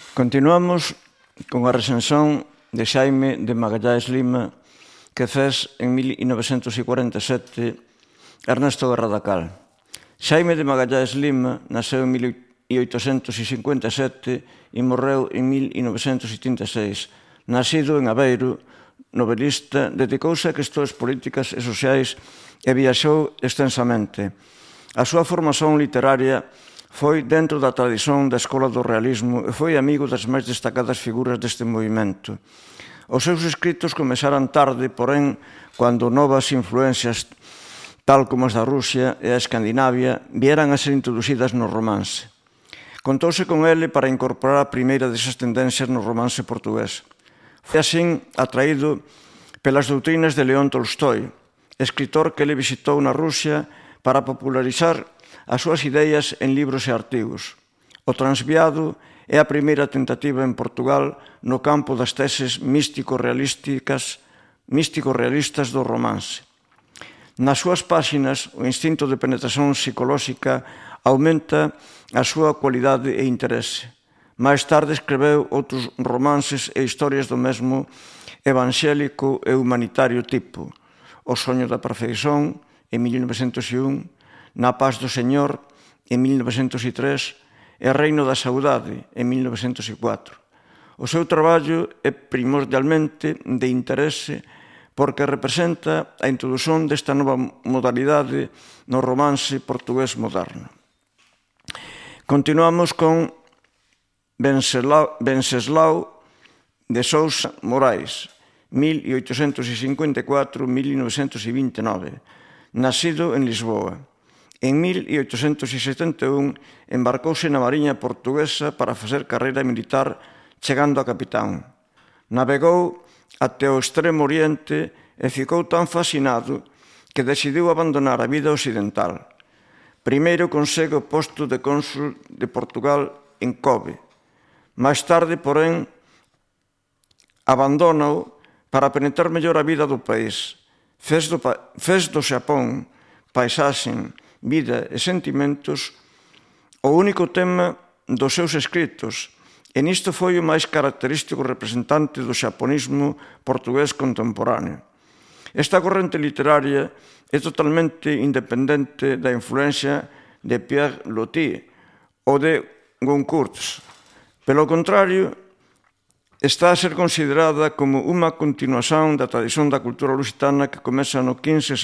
Continuamos con a recensión de Xaime de Magallanes Lima que fez en 1947 Ernesto Guerra Xaime de Magallanes Lima nasceu en 1857 e morreu en 1976. Nacido en Aveiro, novelista, dedicouse a questões políticas e sociais e viaxou extensamente. A súa formación literaria foi dentro da tradición da Escola do Realismo e foi amigo das máis destacadas figuras deste movimento. Os seus escritos começaran tarde, porén, cando novas influencias, tal como as da Rusia e a Escandinavia, vieran a ser introducidas no romance. Contouse con ele para incorporar a primeira desas tendencias no romance portugués. Foi así atraído pelas doutrinas de León Tolstói, escritor que ele visitou na Rusia para popularizar as súas ideas en libros e artigos. O Transviado é a primeira tentativa en Portugal no campo das teses místico-realistas do romance. Nas súas páxinas, o instinto de penetración psicolóxica aumenta a súa cualidade e interese. Máis tarde escreveu outros romances e historias do mesmo evangélico e humanitario tipo. O soño da perfeición, en 1901, Na paz do Señor, en 1903, e Reino da Saudade, en 1904. O seu traballo é primordialmente de interese porque representa a introdución desta nova modalidade no romance portugués moderno. Continuamos con Venceslao de Sousa Morais, 1854-1929, nacido en Lisboa. En 1871 embarcouse na Mariña Portuguesa para facer carreira militar, chegando a capitán. Navegou até o extremo oriente e ficou tan fascinado que decidiu abandonar a vida occidental. Primeiro consegue o posto de cónsul de Portugal en Kobe. Máis tarde, porén, abandónao para penetrar mellor a vida do país. Fez do Xapón, paisaxe, vida e sentimentos o único tema dos seus escritos, e nisto foi o máis característico representante do xaponismo portugués contemporáneo. Esta corrente literaria é totalmente independente da influencia de Pierre Loti ou de Goncourt. Pelo contrario, está a ser considerada como unha continuación da tradición da cultura lusitana que comeza no XV